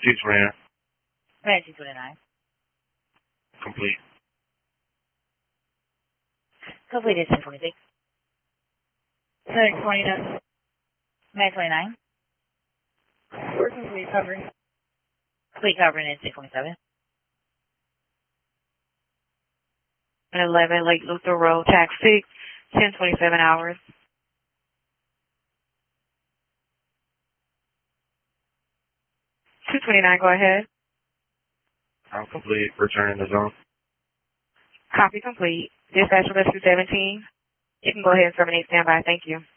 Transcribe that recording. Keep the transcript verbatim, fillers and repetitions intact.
two twenty-nine. Command two twenty-nine. Complete. Completed ten twenty-six. Tag twenty-nine. Command twenty-nine. We're complete covering. Complete covering in six twenty-seven. eleven Lake Luther Road, Tag six, ten twenty-seven hours. two twenty-nine, go ahead. I'm complete. Returning the zone. Copy complete. Dispatch rescue seventeen. You can go ahead and terminate standby. Thank you.